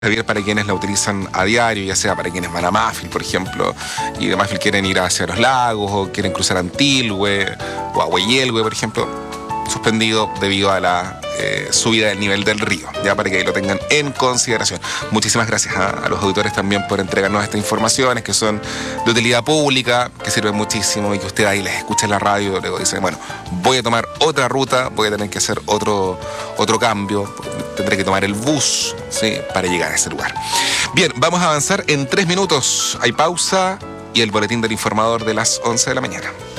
Javier, para quienes la utilizan a diario, ya sea para quienes van a Mafil, por ejemplo, y de Mafil quieren ir hacia los lagos o quieren cruzar Antilhue o a Hueyelhue, por ejemplo, suspendido debido a la subida del nivel del río, ya para que ahí lo tengan en consideración. Muchísimas gracias a los auditores también por entregarnos estas informaciones que son de utilidad pública, que sirven muchísimo y que usted ahí les escucha en la radio y luego dice, bueno, voy a tomar otra ruta, voy a tener que hacer otro cambio, tendré que tomar el bus, ¿sí?, para llegar a ese lugar. Bien, vamos a avanzar en 3 minutos. Hay pausa y el boletín del informador de las 11 de la mañana.